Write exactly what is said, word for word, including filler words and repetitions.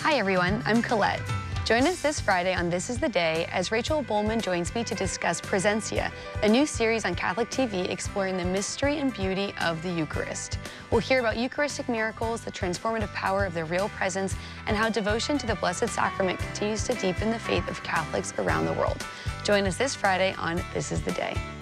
Hi everyone, I'm Colette. Join us this Friday on This Is the Day as Rachel Bowman joins me to discuss Presencia, a new series on Catholic T V exploring the mystery and beauty of the Eucharist. We'll hear about Eucharistic miracles, the transformative power of their real presence, and how devotion to the Blessed Sacrament continues to deepen the faith of Catholics around the world. Join us this Friday on This Is the Day.